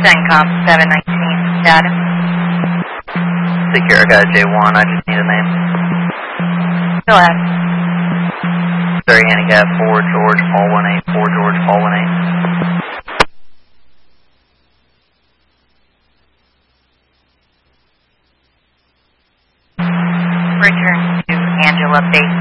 CENTCOM 719, status. Secure, I got a J1, I just need a name. Go ahead. Sorry, handicap 4 George Paul 18, 4 George Paul 18. Return to Angela Base